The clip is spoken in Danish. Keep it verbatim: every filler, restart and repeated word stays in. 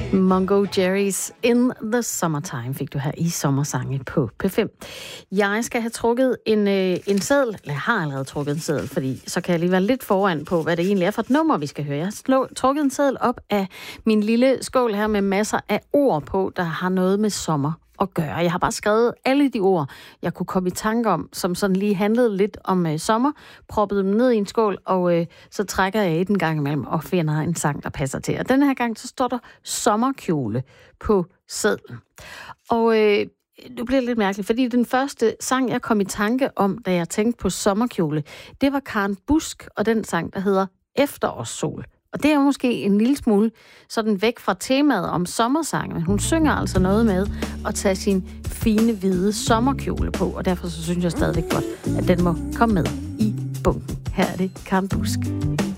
Mungo Jerry's In the Summertime fik du her i Sommersange på P fem. Jeg skal have trukket en, øh, en seddel, eller jeg har allerede trukket en seddel, fordi så kan jeg lige være lidt foran på, hvad det egentlig er for et nummer, vi skal høre. Jeg har slå, trukket en seddel op af min lille skål her med masser af ord på, der har noget med sommer at gøre. Jeg har bare skrevet alle de ord, jeg kunne komme i tanke om, som sådan lige handlede lidt om øh, sommer, proppede dem ned i en skål, og øh, så trækker jeg i den gang imellem og finder en sang, der passer til. Og denne her gang, så står der sommerkjole på sedlen. Og øh, det bliver lidt mærkeligt, fordi den første sang, jeg kom i tanke om, da jeg tænkte på sommerkjole, det var Karen Busk og den sang, der hedder Efterårssol. Og det er måske en lille smule sådan væk fra temaet om sommersange, men hun synger altså noget med at tage sin fine, hvide sommerkjole på, og derfor så synes jeg stadigvæk godt, at den må komme med i bunken. Her er det Karen Busk.